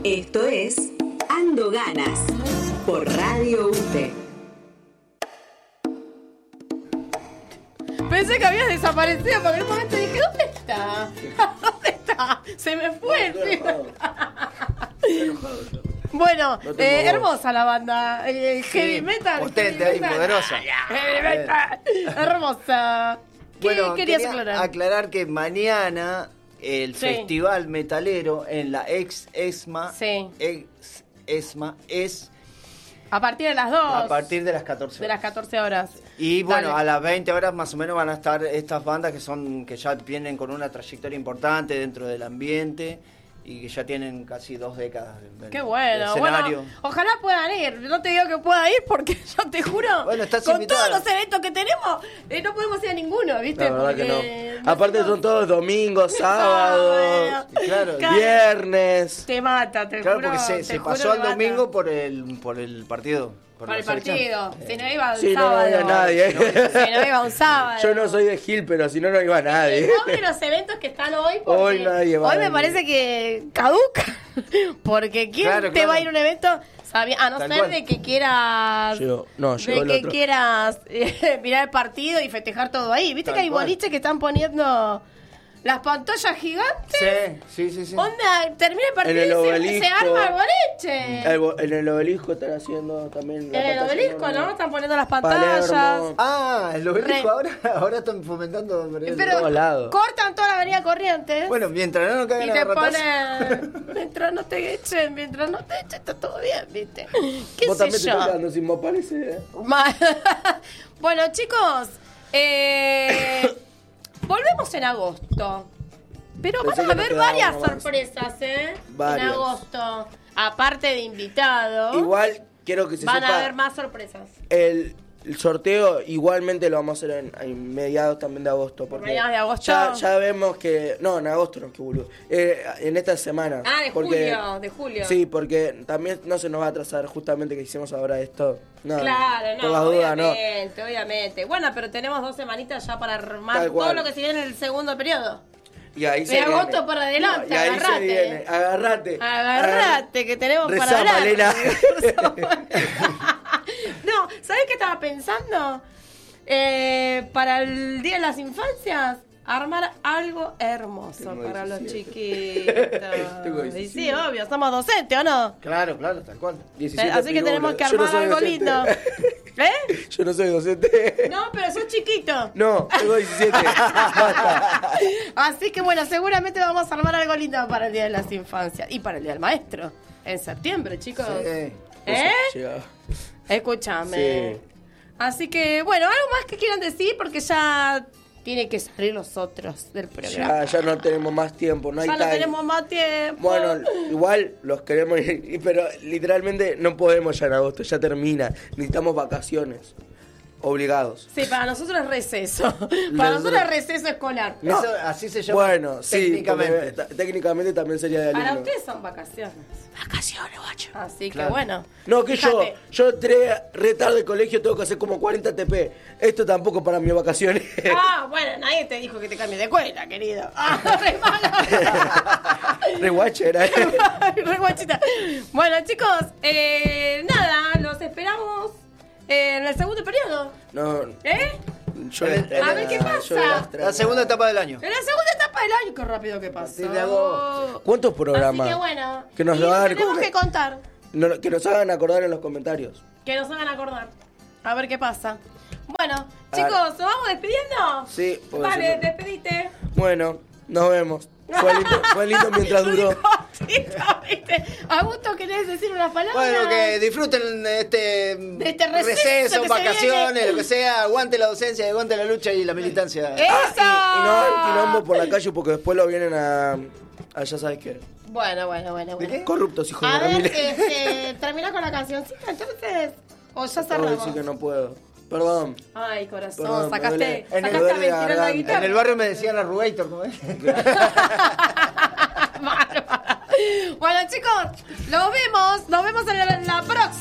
Esto es Ando Ganas por Radio UTE. Pensé que habías desaparecido porque en un momento dije, ¿dónde está? ¿Dónde está? Se me fue el film. Bueno, hermosa la banda. Heavy metal. Potente y poderosa. Heavy metal. Hermosa. ¿Qué querías aclarar? Aclarar que mañana el festival metalero en la ex-ESMA es a partir de las 2. A partir de las 14 horas. De las 14 horas. Y bueno, a las 20 horas más o menos van a estar estas bandas que ya vienen con una trayectoria importante dentro del ambiente y que ya tienen casi 2 décadas de Qué bueno. escenario. Bueno, ojalá puedan ir. No te digo que pueda ir porque yo te juro, bueno, estás con invitada. todos los eventos que tenemos, no podemos ir a ninguno, ¿viste? La verdad porque que no. Aparte son todos domingos, sábados, claro, viernes. Te mata, te claro, juro. porque se pasó al domingo por el partido. Por el partido. Si no iba un Sí, sábado. no iba nadie. Si no iba un sábado. Yo no soy de Gil, pero si no, no iba nadie. Pobre los eventos que están hoy. Porque Hoy nadie va hoy a me venir. parece que caduca. Porque ¿quién te va a ir a un evento? A no Tal ser cual. de que quieras. Llegó de el que otro. quieras mirar el partido y festejar todo ahí. ¿Viste Tal que hay cual. boliches que están poniendo las pantallas gigantes? Sí. Onda, termina el partido En el y obelisco. se arma el boliche. En el obelisco están haciendo también. En el obelisco, ¿no? Están poniendo las pantallas. Palermo. El obelisco ahora están fomentando. Pero todos lados. cortan toda la avenida Corrientes. Bueno, mientras no nos Y caigan te a ratazos. ponen, mientras no te echen, está todo bien, ¿viste? ¿Qué Vos sé también te yo? estás quedando sin voz, parece. Bueno, chicos, volvemos en agosto. Pero Pensé vamos a que nos ver quedaba varias uno más. sorpresas, En Varias. agosto. Aparte de invitados, Igual quiero que se van sepa. a haber más sorpresas. El sorteo igualmente lo vamos a hacer en mediados también de agosto. Porque mediados de agosto? Ya vemos que... No, en agosto no, qué boludo. En esta semana. Ah, de julio. Sí, porque también no se nos va a atrasar justamente que hicimos ahora esto. No, Claro, por las dudas, no. obviamente. Bueno, pero tenemos 2 semanitas ya para armar Tal cual. todo lo que se viene en el segundo periodo. Y ahí De agosto para adelante, y ahí agarrate. se viene, agarrate. Agarrate, que tenemos Rezá, para hablar. Malena. No, ¿sabes qué estaba pensando? Para el Día de las Infancias, armar algo hermoso Tengo para los 17. chiquitos. Tengo Y 17. sí, obvio, somos docentes, ¿o no? Claro, tal cual. 17 Así que tenemos que yo no armar soy algo docente. lindo. ¿Eh? Yo no soy docente. No, pero sos chiquito. No, tengo 17. Basta. Así que bueno, seguramente vamos a armar algo lindo para el Día de las Infancias y para el Día del Maestro. En septiembre, chicos. Sí. Llega. Escúchame. Sí. Así que, bueno, algo más que quieran decir porque ya tiene que salir los otros del programa. Ya no tenemos más tiempo, no hay Ya no time. tenemos más tiempo. Bueno, igual los queremos ir, pero literalmente no podemos ya en agosto, ya termina. Necesitamos vacaciones. Obligados. Sí, para nosotros es receso. Para nosotros es receso escolar. No. Eso, así se llama. Bueno, sí, técnicamente. porque técnicamente también sería de alumno. Para ustedes son vacaciones. Vacaciones, guacho. Así Claro. que bueno. No, que Fíjate. yo entré re tarde de colegio, tengo que hacer como 40 TP. Esto tampoco para mis vacaciones. Ah, bueno, nadie te dijo que te cambies de escuela, querido. Ah, re malo. Re guacho era. Re guachita. Bueno, chicos, nada, los esperamos en el segundo periodo. No, ¿Eh? yo A ver qué pasa. La segunda etapa del año. En la segunda etapa del año, qué rápido que pasó. partir de agosto. ¿Cuántos programas? Así que bueno, Que nos y lo hagan, tenemos ¿cómo que que- contar, Que nos hagan acordar en los comentarios. que nos hagan acordar. A ver qué pasa. Bueno, A chicos, ver. ¿nos vamos despidiendo? Sí, puedo Vale, decirlo. despedite. Bueno, nos vemos. Fue lindo mientras duró. ¿Viste? Augusto, ¿querés decir unas palabras? Bueno, que disfruten de este receso que se vacaciones, viene. lo que sea. Aguante la docencia, aguante la lucha y la militancia. ¡Eso! Y no hay quilombo por la calle porque después lo vienen a ya sabes qué. Bueno. qué? Corruptos, hijos de A ver, Ramírez. termina con la cancioncita, entonces. O ya Tengo que cerramos. decir que no puedo. Perdón. Ay, corazón, Perdón, me sacaste, duele. En el sacaste a duele ventilar la garganta. guitarra. En el barrio me decían la Rugator, ¿cómo es? Bárbara. Bueno, chicos, nos vemos en la próxima.